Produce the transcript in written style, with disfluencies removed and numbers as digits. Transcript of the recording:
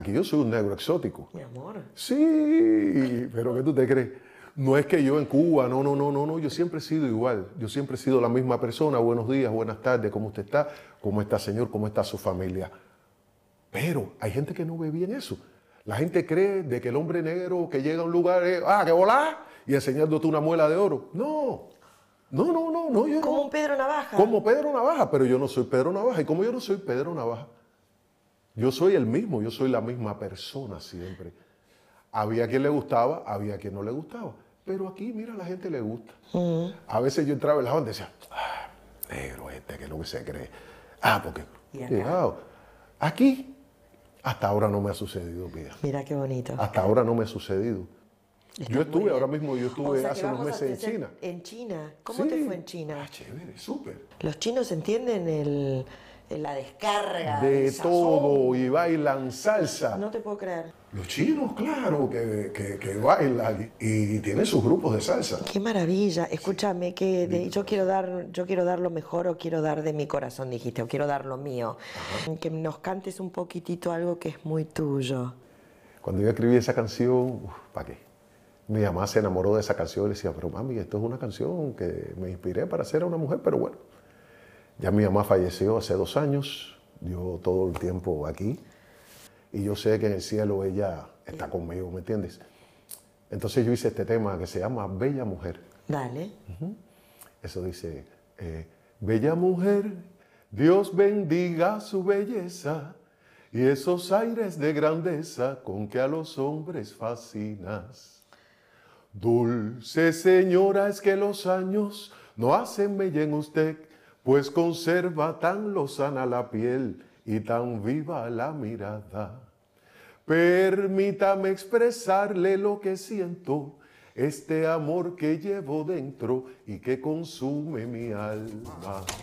Que yo soy un negro exótico. Mi amor. Sí, pero ¿qué tú te crees? No es que yo en Cuba, no, yo siempre he sido igual, yo siempre he sido la misma persona, buenos días, buenas tardes, ¿cómo usted está? ¿Cómo está, señor? ¿Cómo está su familia? Pero hay gente que no ve bien eso. La gente cree de que el hombre negro que llega a un lugar es, que volá, y enseñándote una muela de oro. No, yo Como no. un Pedro Navaja. Como Pedro Navaja, pero yo no soy Pedro Navaja. Y como yo no soy Pedro Navaja, yo soy el mismo, yo soy la misma persona siempre. Había quien le gustaba, había quien no le gustaba. Pero aquí, mira, a la gente le gusta. A veces yo entraba en la banda y decía, negro este, que es lo que se cree. Porque, ¿Y acá? cuidado. Aquí, hasta ahora no me ha sucedido, Pía. Mira qué bonito. Hasta ahora no me ha sucedido. Está Yo muy estuve, bien. ahora mismo yo O estuve sea que hace unos vamos a meses en hacer- China. ¿En China? ¿Cómo Sí. te fue en China? Chévere, súper. Los chinos entienden la descarga, De el sazón. todo, y bailan salsa. No te puedo creer. Los chinos, claro, que bailan y tienen sus grupos de salsa. Qué maravilla. Escúchame, yo quiero dar lo mejor o quiero dar de mi corazón, dijiste, o quiero dar lo mío. Que nos cantes un poquitito algo que es muy tuyo. Cuando yo escribí esa canción, ¿para qué? Mi mamá se enamoró de esa canción y le decía, pero mami, esto es una canción que me inspiré para ser una mujer, pero bueno. Ya mi mamá falleció hace 2 años, yo todo el tiempo aquí, y yo sé que en el cielo ella está conmigo, ¿me entiendes? Entonces yo hice este tema que se llama Bella Mujer. Dale. Eso dice, bella mujer, Dios bendiga su belleza y esos aires de grandeza con que a los hombres fascinas. Dulce señora, es que los años no hacen mella en usted, pues conserva tan lozana la piel y tan viva la mirada. Permítame expresarle lo que siento, este amor que llevo dentro y que consume mi alma.